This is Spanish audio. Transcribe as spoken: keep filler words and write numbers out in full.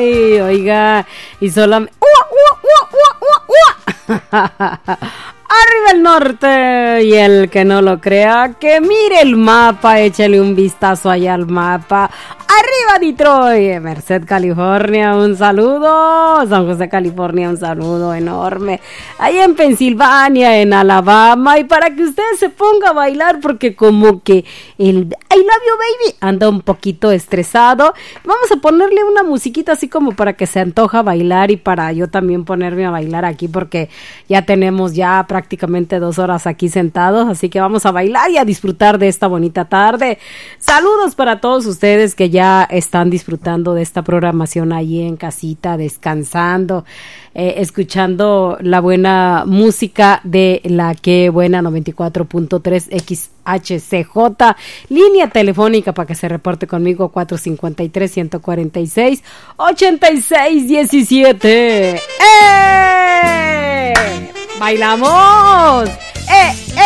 Ay, oiga, y solamente... Arriba el norte, y el que no lo crea, que mire el mapa, échale un vistazo allá al mapa. Arriba Detroit, Merced, California, un saludo. San José, California, un saludo enorme. Ahí en Pensilvania, en Alabama, y para que usted se ponga a bailar, porque como que el I love you baby anda un poquito estresado. Vamos a ponerle una musiquita así como para que se antoja bailar y para yo también ponerme a bailar aquí, porque ya tenemos ya prácticamente dos horas aquí sentados, así que vamos a bailar y a disfrutar de esta bonita tarde. Saludos para todos ustedes que ya están disfrutando de esta programación ahí en casita, descansando, eh, escuchando la buena música de la que buena noventa y cuatro punto tres X H C J, línea telefónica para que se reporte conmigo cuatro cinco tres, uno cuatro seis, ocho seis uno siete. ¡Eh! ¡Bailamos!